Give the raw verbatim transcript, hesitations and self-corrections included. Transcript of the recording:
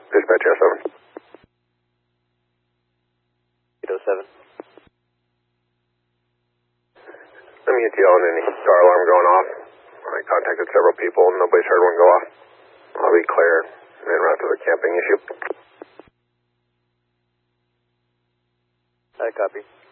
Dispatch oh seven. eight oh seven. Let me get you on any car alarm going off. I contacted several people and nobody's heard one go off. I'll be clear and route to the camping issue. I copy.